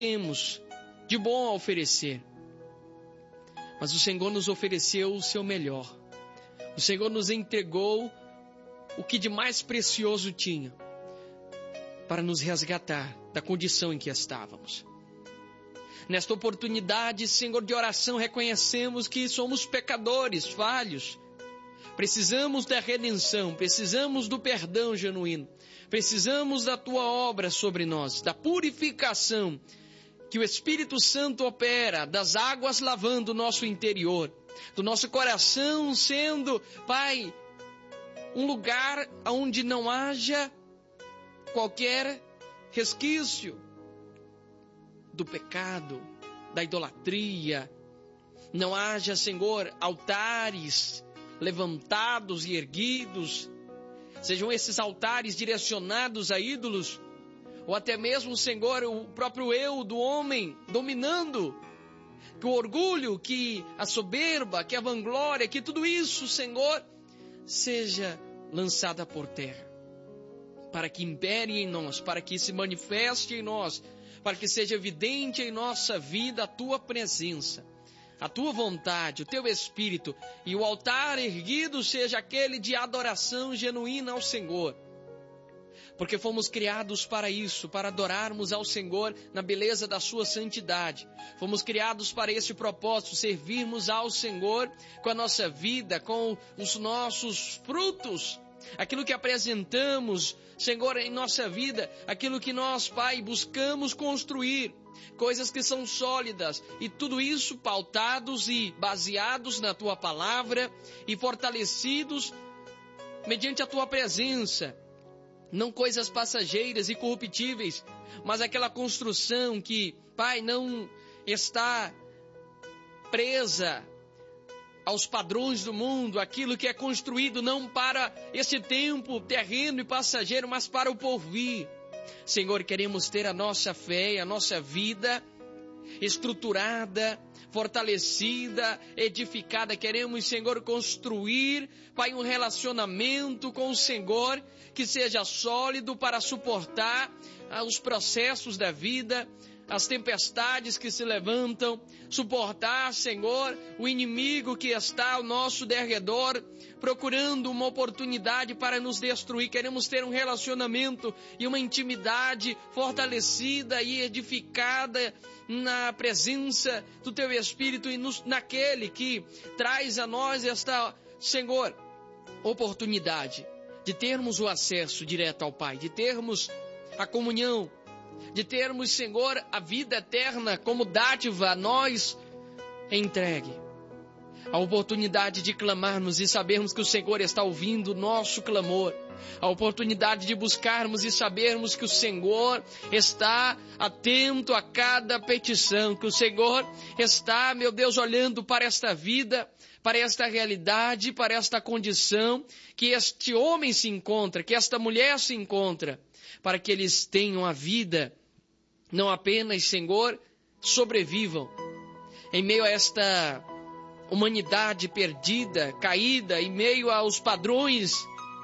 temos de bom a oferecer. Mas o Senhor nos ofereceu o seu melhor. O Senhor nos entregou o que de mais precioso tinha para nos resgatar da condição em que estávamos. Nesta oportunidade, Senhor, de oração, reconhecemos que somos pecadores, falhos. Precisamos da redenção, precisamos do perdão genuíno. Precisamos da Tua obra sobre nós, da purificação que o Espírito Santo opera, das águas lavando o nosso interior, do nosso coração sendo, Pai, um lugar onde não haja qualquer resquício do pecado, da idolatria. Não haja, Senhor, altares levantados e erguidos. Sejam esses altares direcionados a ídolos, ou até mesmo, Senhor, o próprio eu do homem dominando, que o orgulho, que a soberba, que a vanglória, que tudo isso, Senhor, seja lançada por terra, para que impere em nós, para que se manifeste em nós, para que seja evidente em nossa vida a Tua presença, a Tua vontade, o Teu Espírito, e o altar erguido seja aquele de adoração genuína ao Senhor. Porque fomos criados para isso, para adorarmos ao Senhor na beleza da Sua santidade. Fomos criados para esse propósito, servirmos ao Senhor com a nossa vida, com os nossos frutos, aquilo que apresentamos, Senhor, em nossa vida, aquilo que nós, Pai, buscamos construir, coisas que são sólidas, e tudo isso pautados e baseados na Tua palavra e fortalecidos mediante a Tua presença. Não coisas passageiras e corruptíveis, mas aquela construção que, Pai, não está presa aos padrões do mundo, aquilo que é construído não para esse tempo terreno e passageiro, mas para o porvir. Senhor, queremos ter a nossa fé, a nossa vida estruturada, fortalecida, edificada. Queremos, Senhor, construir, Pai, um relacionamento com o Senhor que seja sólido para suportar os processos da vida, as tempestades que se levantam, suportar, Senhor, o inimigo que está ao nosso derredor, procurando uma oportunidade para nos destruir. Queremos ter um relacionamento e uma intimidade fortalecida e edificada na presença do Teu Espírito e naquele que traz a nós esta, Senhor, oportunidade de termos o acesso direto ao Pai, de termos a comunhão, de termos, Senhor, a vida eterna como dádiva a nós entregue. A oportunidade de clamarmos e sabermos que o Senhor está ouvindo o nosso clamor. A oportunidade de buscarmos e sabermos que o Senhor está atento a cada petição, que o Senhor está, meu Deus, olhando para esta vida, para esta realidade, para esta condição que este homem se encontra, que esta mulher se encontra, para que eles tenham a vida, não apenas, Senhor, sobrevivam em meio a esta humanidade perdida, caída, em meio aos padrões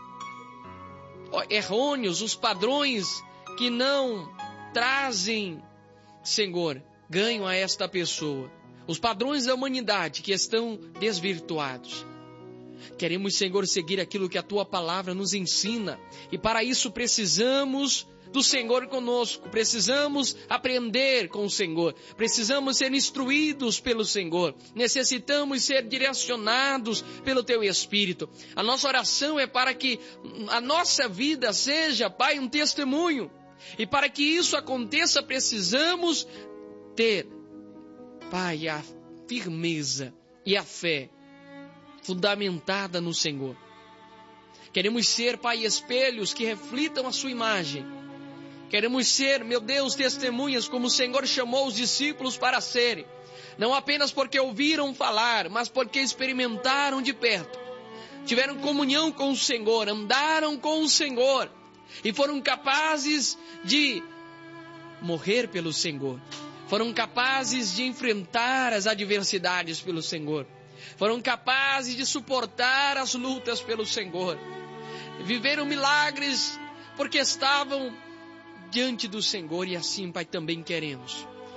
errôneos, os padrões que não trazem, Senhor, ganho a esta pessoa, os padrões da humanidade que estão desvirtuados. Queremos, Senhor, seguir aquilo que a Tua palavra nos ensina, e para isso precisamos do Senhor conosco, precisamos aprender com o Senhor, precisamos ser instruídos pelo Senhor, necessitamos ser direcionados pelo Teu Espírito. A nossa oração é para que a nossa vida seja, Pai, um testemunho, e para que isso aconteça precisamos ter, Pai, a firmeza e a fé fundamentada no Senhor. Queremos ser, Pai, espelhos que reflitam a Sua imagem. Queremos ser, meu Deus, testemunhas como o Senhor chamou os discípulos para serem. Não apenas porque ouviram falar, mas porque experimentaram de perto. Tiveram comunhão com o Senhor, andaram com o Senhor e foram capazes de morrer pelo Senhor. Foram capazes de enfrentar as adversidades pelo Senhor. Foram capazes de suportar as lutas pelo Senhor. Viveram milagres porque estavam diante do Senhor, e assim, Pai, também queremos.